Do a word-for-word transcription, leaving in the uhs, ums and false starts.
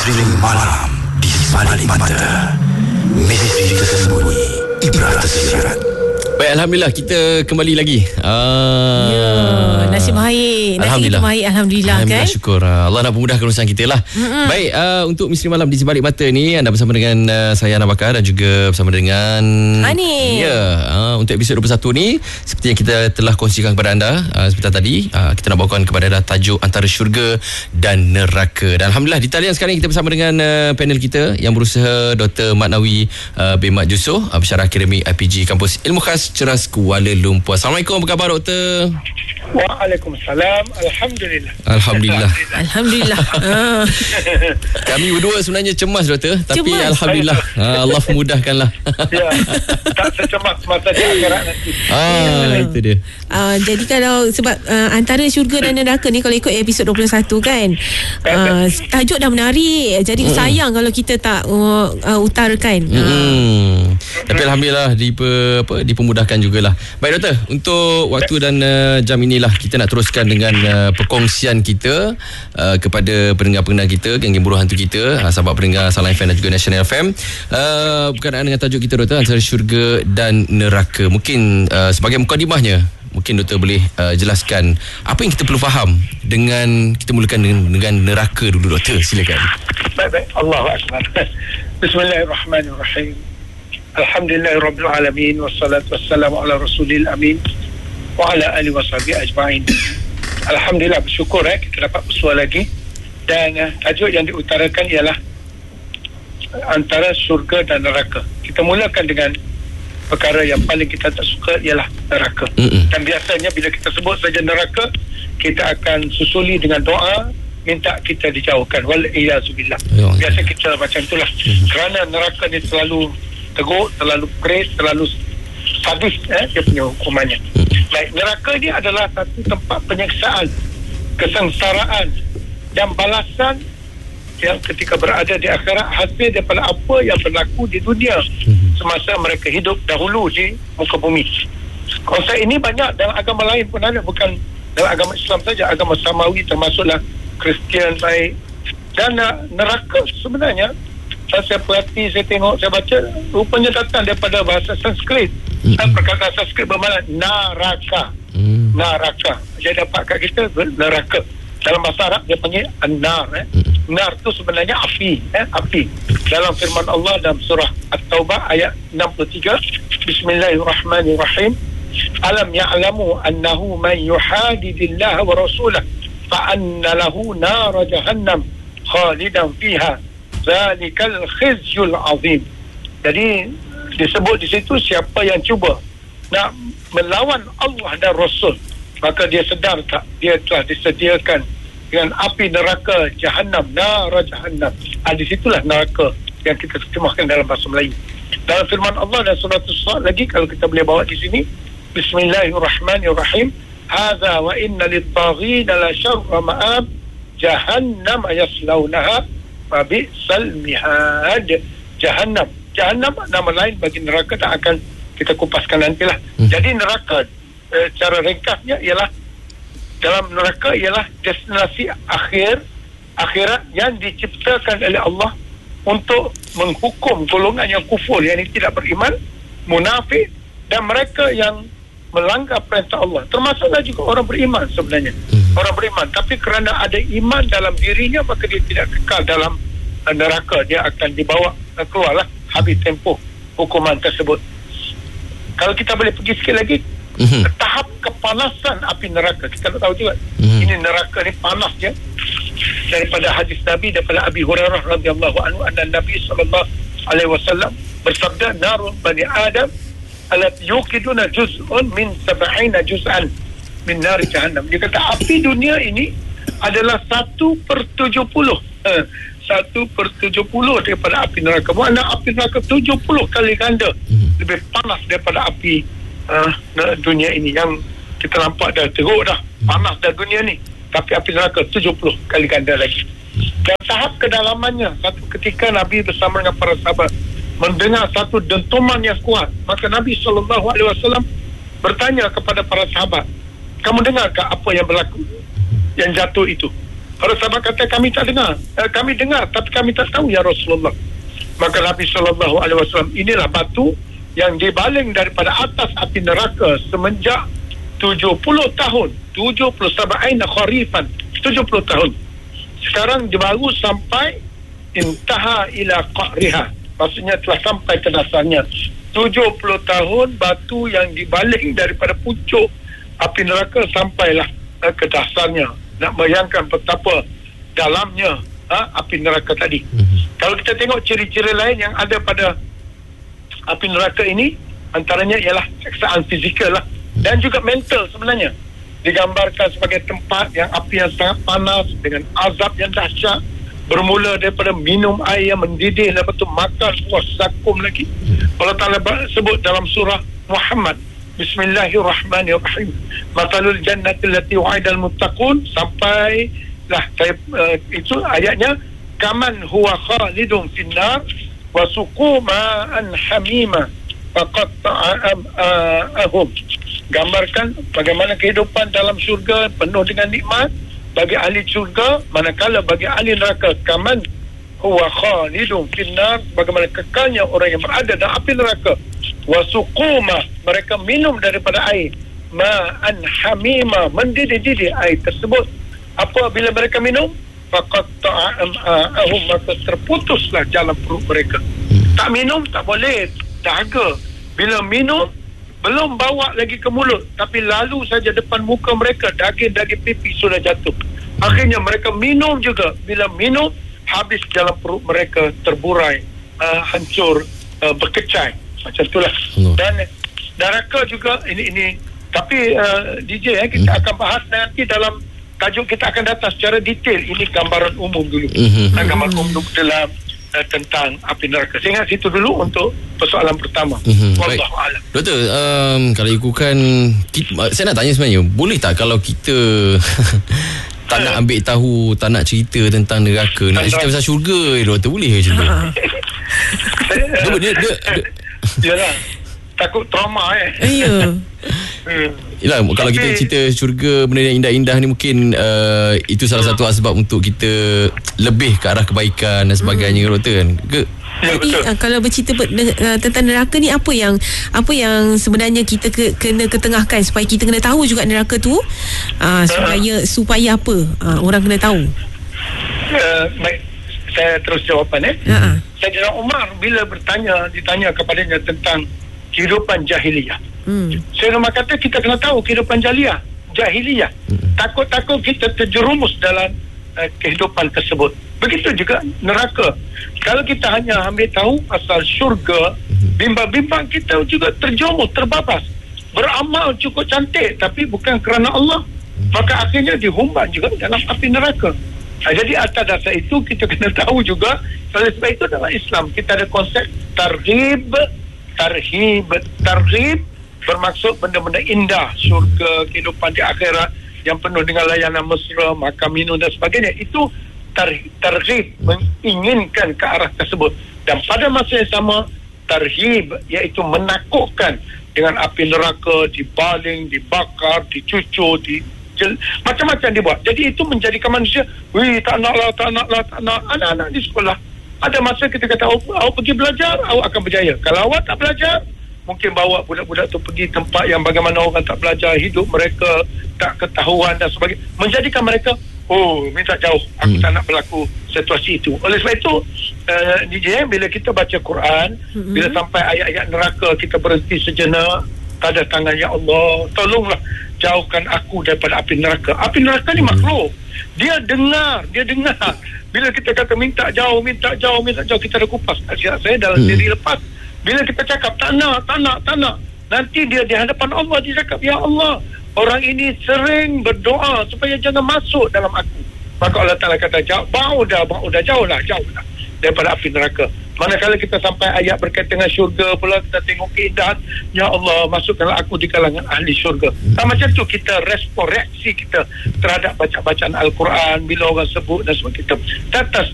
Misteri malam di balik mata. Misteri tersembunyi, ibrah tersirat. Baik, Alhamdulillah kita kembali lagi. Uh, ya, nasib baik. Nasib kita baik, Alhamdulillah, Alhamdulillah, kan. syukur. Allah nak memudahkan urusan kita lah. Mm-hmm. Baik, uh, untuk Misteri Malam di Sebalik Mata ni, anda bersama dengan uh, saya Ana Bakar dan juga bersama dengan Ani. Ya, uh, untuk episod dua puluh satu ni, seperti yang kita telah kongsikan kepada anda uh, sebentar tadi, uh, kita nak bawakan kepada anda tajuk antara syurga dan neraka. Dan Alhamdulillah, di talian sekarang kita bersama dengan uh, panel kita yang berusaha, Doktor Mat Nawi uh, bin Mat Yusof, uh, Pensyarah Akademik I P G Kampus Ilmu Khas Ceras, Kuala Lumpur. Assalamualaikum, apa khabar Doktor? Waalaikumsalam. Alhamdulillah. Alhamdulillah. Alhamdulillah. ah. Kami berdua sebenarnya cemas Doktor, tapi Cemas. Alhamdulillah ah, Allah memudahkanlah. Ya, tak secemas masa di akhirat nanti. Ah, itu dia. Uh, jadi kalau sebab uh, antara syurga dan neraka ni, kalau ikut episod dua puluh satu kan, uh, tajuk dah menarik. Jadi mm. sayang kalau kita tak uh, uh, utarakan. Mm. Uh. Tapi Alhamdulillah di apa dipermudahkan jugalah. Baik Doktor, untuk waktu dan uh, jam inilah kita nak teruskan dengan uh, perkongsian kita uh, kepada pendengar-pendengar kita, geng-geng buruh hantu kita, uh, sahabat pendengar Salam F M dan juga National F M. Uh, berkenaan dengan tajuk kita Doktor, antara syurga dan neraka. Mungkin uh, sebagai mukadimahnya, mungkin Doktor boleh uh, jelaskan apa yang kita perlu faham dengan, kita mulakan dengan, dengan neraka dulu Doktor, silakan. Baik-baik, Allahu Akbar. Bismillahirrahmanirrahim. Alhamdulillahirabbil alamin, wassalatu wassalamu ala rasulil amin wa ala alihi washabihi ajma'in. Alhamdulillah, bersyukur eh, kita dapat bersua lagi. Dan uh, tajuk yang diutarakan ialah antara syurga dan neraka. Kita mulakan dengan perkara yang paling kita tak suka, ialah neraka. Mm-mm. Dan biasanya bila kita sebut saja neraka, kita akan susuli dengan doa minta kita dijauhkan. Wal-iyazubillah. Biasa kita macam itulah. Mm-hmm. Kerana neraka ni selalu teruk, terlalu keras, terlalu sadis eh, dia punya hukumannya. Mm-hmm. Baik, neraka ni adalah satu tempat penyiksaan, kesengsaraan dan balasan yang ketika berada di akhirat hasil daripada apa yang berlaku di dunia mm-hmm. semasa mereka hidup dahulu di muka bumi. Konsep ini banyak dalam agama lain pun ada, bukan dalam agama Islam saja, agama Samawi termasuklah Kristian baik. Dan uh, neraka sebenarnya, saya perhati, saya tengok, saya baca, rupanya datang daripada bahasa Sanskrit. Mm-hmm. Dan perkataan Sanskrit bermakna naraka. Mm. Naraka. Jadi dapat kat kita neraka. Dalam bahasa Arab dia panggil an-nar. Eh. Mm-hmm. Nar tu sebenarnya api. Eh, api. Dalam firman Allah dalam surah At-Taubah ayat enam puluh tiga. Bismillahirrahmanirrahim. Alam ya'lamu annahu man yuhadidillaha wa rasulah fa'anna lahu nar jahannam khalidan fiha zalikal khizyul azim. Jadi disebut di situ, siapa yang cuba nak melawan Allah dan Rasul, maka dia sedar tak dia telah disediakan dengan api neraka jahannam, nar jahannam. Ah, di situlah neraka yang kita terjemahkan dalam bahasa Melayu. Dalam firman Allah dan surah As-Sad lagi, kalau kita boleh bawa di sini, Bismillahirrahmanirrahim. Hadza wa inna lit-taghina la syarra ma'ab jahannam yaslaunaha wa bi'sal mihad. Jahannam. Jahannam nama lain bagi neraka, tak akan kita kupaskan nantilah. Hmm. Jadi neraka eh, cara ringkasnya ialah, dalam neraka ialah destinasi akhir akhirat yang diciptakan oleh Allah untuk menghukum golongan yang kufur, yang tidak beriman, munafik dan mereka yang melanggar perintah Allah. Termasuklah juga orang beriman sebenarnya. Hmm. Orang beriman, tapi kerana ada iman dalam dirinya, maka dia tidak kekal dalam uh, neraka. Dia akan dibawa uh, keluarlah habis tempoh hukuman tersebut. Kalau kita boleh pergi sikit lagi, hmm. tahap kepanasan api neraka, kita nak tahu juga. Hmm. Ini neraka ni panas dia. Daripada hadis Nabi, daripada Abi Hurairah radhiyallahu anhu, anna Nabi sallallahu alaihi wasallam bersabda, narun bani Adam alat yuqiduna juz'un min sab'ina juz'an min nar jahannam. Dia kata api dunia ini adalah satu per tujuh puluh. Eh, satu per tujuh puluh daripada api neraka. Maknanya api neraka tujuh puluh kali ganda hmm. lebih panas daripada api uh, dunia ini. Yang kita nampak dah teruk dah, panas dah dunia ni. Tapi api neraka tujuh puluh kali ganda lagi. Dan tahap kedalamannya, satu ketika Nabi bersama dengan para sahabat mendengar satu dentuman yang kuat, maka Nabi sallallahu alaihi wasallam bertanya kepada para sahabat, kamu dengarkah apa yang berlaku, yang jatuh itu? Para sahabat kata, kami tak dengar. Uh, kami dengar tapi kami tak tahu ya Rasulullah. Maka Nabi sallallahu alaihi wasallam, inilah batu yang dibaling daripada atas api neraka semenjak tujuh puluh tahun, tujuh puluh sab'ina kharifan, tujuh puluh tahun. Sekarang dia baru sampai intaha ila qa'riha, maksudnya telah sampai ke dasarnya. tujuh puluh tahun batu yang dibaling daripada pucuk api neraka sampailah uh, ke dasarnya. Nak bayangkan betapa dalamnya ha, api neraka tadi. Mm-hmm. Kalau kita tengok ciri-ciri lain yang ada pada api neraka ini, antaranya ialah seksaan fizikal lah, dan juga mental sebenarnya. Digambarkan sebagai tempat yang api yang sangat panas dengan azab yang dahsyat, bermula daripada minum air yang mendidih, lepas tu makan buah zakum lagi. Allah Ta'ala sebut dalam surah Muhammad, Bismillahirrahmanirrahim, Matalul jannati allati wa'idal muttaqun, sampai lah uh, itu ayatnya, kaman huwa khalidun finnar wa suqu ma'an hamima faqatta'ahum. Gambarkan bagaimana kehidupan dalam syurga penuh dengan nikmat bagi ahli syurga, manakala bagi ahli neraka kaman huwa khalidun finnar, bagaimana kekalnya orang yang berada dalam api neraka. Wasuquma, mereka minum daripada air ma'an hamima, mendidih-didih air tersebut. Apabila mereka minum, faqad ta'ahum, maka terputuslah jalan perut mereka. Tak minum tak boleh, dahaga. Bila minum belum bawa lagi ke mulut, tapi lalu saja depan muka mereka daging-daging pipi sudah jatuh. Akhirnya mereka minum juga. Bila minum, habis jalan perut mereka terburai, uh, hancur, uh, berkecai. Macam itulah. Hmm. Dan neraka juga ini ini tapi uh, D J eh, kita hmm. akan bahas nanti dalam tajuk kita akan datang secara detail. Ini gambaran umum dulu. Hmm. Nah, gambaran umum dalam uh, tentang api neraka. Saya ingat situ dulu untuk persoalan pertama. Hmm. Wallahu a'lam. Doktor, um, kalau ikutkan kita, saya nak tanya sebenarnya, boleh tak kalau kita tak nak ambil tahu, tak nak cerita tentang neraka, nak cerita pasal syurga, doktor, boleh ke cerita? dia, dia, dia, dia Yalah, takut trauma eh. Ya. Yalah, kalau Tapi, kita cerita syurga, benda yang indah-indah ni, mungkin uh, itu salah satu asbab untuk kita lebih ke arah kebaikan dan sebagainya, hmm. doktor kan? Ke? Ya, jadi uh, kalau bercerita ber, uh, tentang neraka ni, apa yang apa yang sebenarnya kita ke, kena ketengahkan supaya kita kena tahu juga neraka tu, uh, supaya supaya apa uh, orang kena tahu. Uh, baik, saya terus jawapan eh. Uh-huh. Sayyidina Umar bila bertanya ditanya kepadanya tentang kehidupan jahiliyah. Hmm. Sayyidina Umar kata kita kena tahu kehidupan jahiliyah. Jahiliyah. Hmm. Takut-takut kita terjerumus dalam uh, kehidupan tersebut. Begitu juga neraka. Kalau kita hanya ambil tahu asal syurga, bimbang-bimbang kita juga terjerumus, terbabas. Beramal cukup cantik tapi bukan kerana Allah, maka akhirnya dihumban juga dalam api neraka. Ha, jadi atas dasar itu kita kena tahu juga, oleh sebab itu dalam Islam kita ada konsep targhib, tarhib. Targhib bermaksud benda-benda indah, syurga, kehidupan di akhirat yang penuh dengan layanan mesra, makan minum dan sebagainya. Itu tar- targhib, menginginkan ke arah tersebut. Dan pada masa yang sama, tarhib, iaitu menakutkan dengan api neraka, dibaling, dibakar, dicucur, di macam-macam dibuat. Jadi itu menjadikan manusia, wih, tak nak lah, tak nak lah, tak nak. Anak-anak di sekolah, ada masa kita kata, awak, awak pergi belajar, awak akan berjaya. Kalau awak tak belajar, mungkin bawa budak-budak tu pergi tempat yang bagaimana orang tak belajar, hidup mereka tak ketahuan dan sebagainya. Menjadikan mereka, oh, minta jauh, aku hmm. tak nak berlaku situasi itu. Oleh sebab itu, uh, D J, bila kita baca Quran, hmm. bila sampai ayat-ayat neraka, kita berhenti sejenak, pada tangan, ya Allah, tolonglah jauhkan aku daripada api neraka. Api neraka ni makhluk. Dia dengar, dia dengar. Bila kita kata minta jauh, minta jauh, minta jauh, kita dah kupas nasihat saya dalam diri lepas. Bila kita cakap tak nak, tak nak, tak nak, nanti dia di hadapan Allah, dia cakap, ya Allah, orang ini sering berdoa supaya jangan masuk dalam aku. Maka Allah Ta'ala kata, jauh, bau dah, bau dah, jauh lah, jauh lah daripada api neraka. Manakala kita sampai ayat berkaitan dengan syurga pula, kita tengok keindahan, ya Allah, masukkanlah aku di kalangan ahli syurga. Nah, macam tu kita respon, reaksi kita terhadap baca-bacaan Al-Quran bila orang sebut dan sebagainya. Kita